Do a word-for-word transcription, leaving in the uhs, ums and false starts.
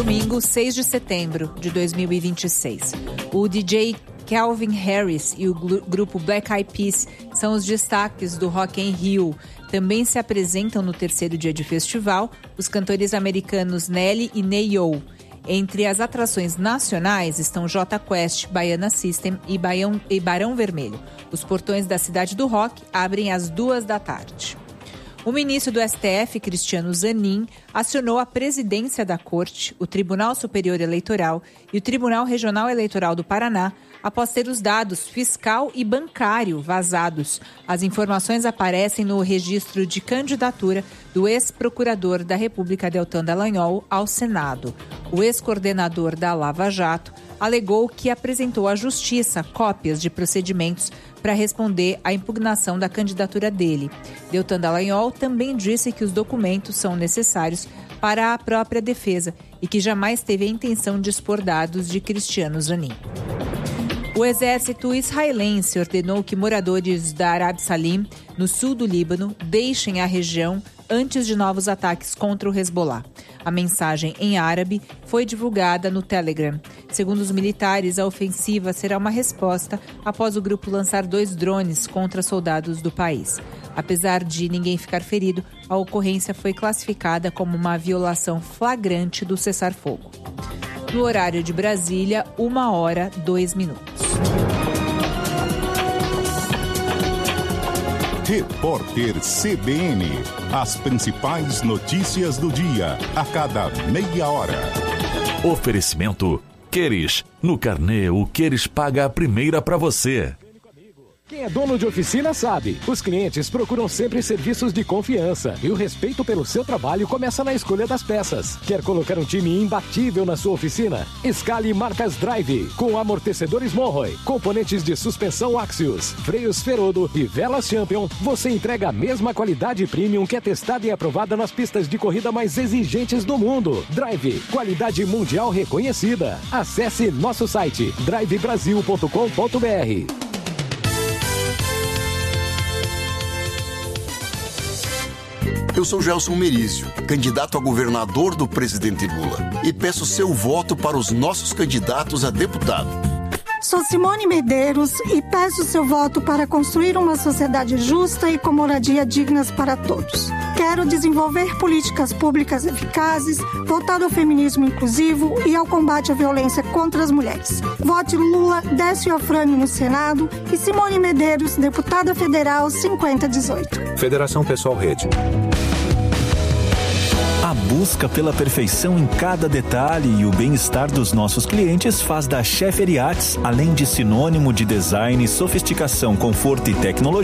domingo, seis de setembro de dois mil e vinte e seis. O D J Calvin Harris e o grupo Black Eyed Peas são os destaques do Rock in Rio. Também se apresentam no terceiro dia de festival os cantores americanos Nelly e Neo. Entre as atrações nacionais estão Jota Quest, Baiana System e, Baião, e Barão Vermelho. Os portões da Cidade do Rock abrem às duas da tarde. O ministro do S T F, Cristiano Zanin, acionou a presidência da Corte, o Tribunal Superior Eleitoral e o Tribunal Regional Eleitoral do Paraná após ter os dados fiscal e bancário vazados. As informações aparecem no registro de candidatura do ex-procurador da República, Deltan Dallagnol, ao Senado. O ex-coordenador da Lava Jato alegou que apresentou à Justiça cópias de procedimentos para responder à impugnação da candidatura dele. Deltan Dallagnol também disse que os documentos são necessários para a própria defesa e que jamais teve a intenção de expor dados de Cristiano Zanin. O exército israelense ordenou que moradores da Arab Salim, no sul do Líbano, deixem a região antes de novos ataques contra o Hezbollah. A mensagem em árabe foi divulgada no Telegram. Segundo os militares, a ofensiva será uma resposta após o grupo lançar dois drones contra soldados do país. Apesar de ninguém ficar ferido, a ocorrência foi classificada como uma violação flagrante do cessar-fogo. No horário de Brasília, uma hora, dois minutos. Repórter C B N. As principais notícias do dia, a cada meia hora. Oferecimento Queres. No carnê, o Queres paga a primeira para você. Quem é dono de oficina sabe, os clientes procuram sempre serviços de confiança e o respeito pelo seu trabalho começa na escolha das peças. Quer colocar um time imbatível na sua oficina? Escale marcas Drive, com amortecedores Monroe, componentes de suspensão Axios, freios Ferodo e velas Champion. Você entrega a mesma qualidade premium que é testada e aprovada nas pistas de corrida mais exigentes do mundo. Drive, qualidade mundial reconhecida. Acesse nosso site drive brasil ponto com ponto b r. Eu sou Gelson Merizio, candidato a governador do presidente Lula, e peço seu voto para os nossos candidatos a deputado. Sou Simone Medeiros e peço seu voto para construir uma sociedade justa e com moradia dignas para todos. Quero desenvolver políticas públicas eficazes, voltado ao feminismo inclusivo e ao combate à violência contra as mulheres. Vote Lula, Décio Afrânio no Senado e Simone Medeiros, deputada federal cinquenta dezoito. Federação Pessoal Rede. A busca pela perfeição em cada detalhe e o bem-estar dos nossos clientes faz da Scheffer Yachts, além de sinônimo de design, sofisticação, conforto e tecnologia,